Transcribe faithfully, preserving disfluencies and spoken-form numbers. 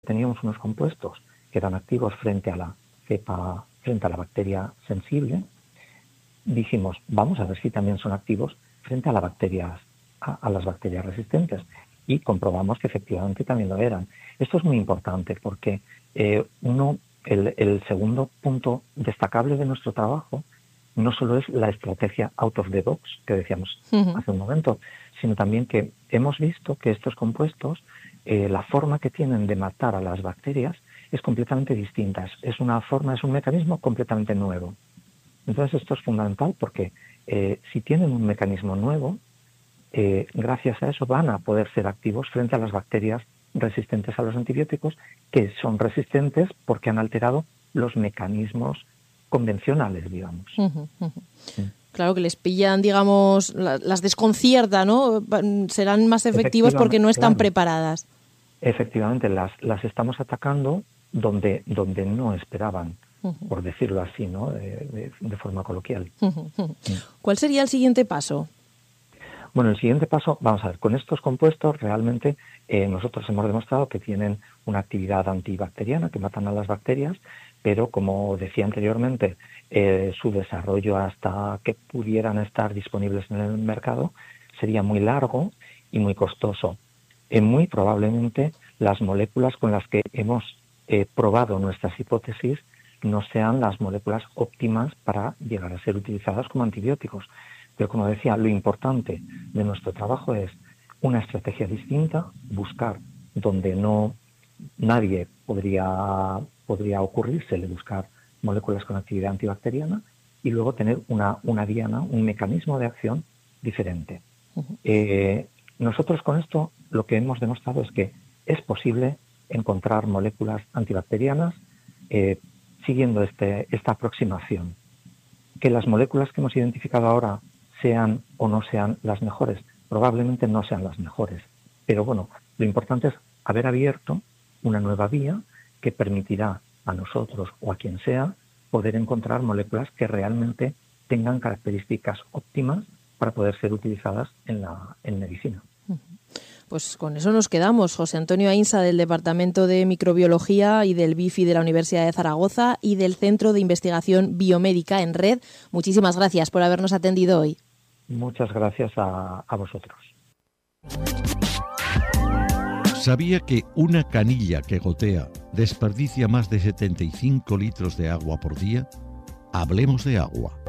teníamos unos compuestos que eran activos frente a la cepa, frente a la bacteria sensible, dijimos, vamos a ver si también son activos frente a, la bacterias, a, a las bacterias resistentes. Y comprobamos que efectivamente también lo eran. Esto es muy importante porque eh, uno, el, el segundo punto destacable de nuestro trabajo no solo es la estrategia out of the box que decíamos uh-huh. hace un momento, sino también que hemos visto que estos compuestos, eh, la forma que tienen de matar a las bacterias es completamente distinta. Es una forma, es un mecanismo completamente nuevo. Entonces esto es fundamental porque eh, si tienen un mecanismo nuevo, eh, gracias a eso van a poder ser activos frente a las bacterias resistentes a los antibióticos, que son resistentes porque han alterado los mecanismos convencionales, digamos. Uh-huh, uh-huh. Sí. Claro, que les pillan, digamos, las desconcierta, ¿no? Serán más efectivos porque no están claro. preparadas. Efectivamente, las, las estamos atacando donde, donde no esperaban, uh-huh. por decirlo así, ¿no? De, de, de forma coloquial. Uh-huh, uh-huh. Sí. ¿Cuál sería el siguiente paso? Bueno, el siguiente paso, vamos a ver, con estos compuestos realmente eh, nosotros hemos demostrado que tienen una actividad antibacteriana, que matan a las bacterias, pero como decía anteriormente, eh, su desarrollo hasta que pudieran estar disponibles en el mercado sería muy largo y muy costoso. Eh, muy probablemente las moléculas con las que hemos eh, probado nuestras hipótesis no sean las moléculas óptimas para llegar a ser utilizadas como antibióticos. Pero como decía, lo importante de nuestro trabajo es una estrategia distinta, buscar donde no nadie podría, podría ocurrírsele buscar moléculas con actividad antibacteriana y luego tener una, una diana, un mecanismo de acción diferente. Uh-huh. Eh, nosotros con esto lo que hemos demostrado es que es posible encontrar moléculas antibacterianas eh, siguiendo este, esta aproximación. Que las moléculas que hemos identificado ahora sean o no sean las mejores, probablemente no sean las mejores. Pero bueno, lo importante es haber abierto una nueva vía que permitirá a nosotros o a quien sea poder encontrar moléculas que realmente tengan características óptimas para poder ser utilizadas en la en medicina. Pues con eso nos quedamos. José Antonio Ainsa, del Departamento de Microbiología y del B I F I de la Universidad de Zaragoza y del Centro de Investigación Biomédica en Red. Muchísimas gracias por habernos atendido hoy. Muchas gracias a, a vosotros. ¿Sabía que una canilla que gotea desperdicia más de setenta y cinco litros de agua por día? Hablemos de agua.